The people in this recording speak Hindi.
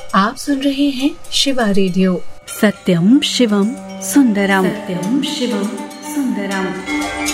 आप सुन रहे हैं शिवा रेडियो। सत्यम शिवम सुंदरम। सत्यम शिवम सुंदरम।